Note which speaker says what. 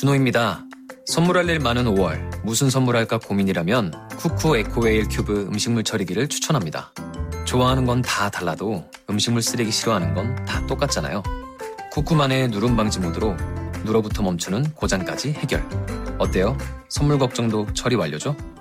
Speaker 1: 준호입니다. 선물할 일 많은 5월, 무슨 선물할까 고민이라면 쿠쿠 에코웨일 큐브 음식물 처리기를 추천합니다. 좋아하는 건 다 달라도 음식물 쓰레기 싫어하는 건 다 똑같잖아요. 쿠쿠만의 누름 방지 모드로 누러부터 멈추는 고장까지 해결. 어때요? 선물 걱정도 처리 완료죠?